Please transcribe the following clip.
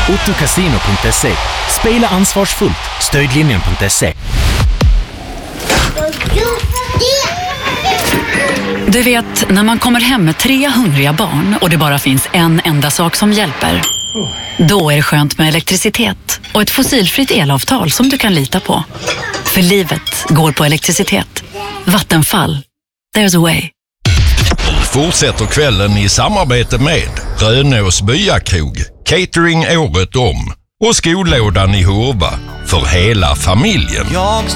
Ottokasino.se. Spela ansvarsfullt. Stödlinjen.se. Du vet, när man kommer hem med 3 hungriga barn och det bara finns en enda sak som hjälper. Då är det skönt med elektricitet och ett fossilfritt elavtal som du kan lita på. För livet går på elektricitet. Vattenfall. There's a way. Fortsätter kvällen i samarbete med Rönås Byakrog, catering året om och skolådan i Hurva för hela familjen.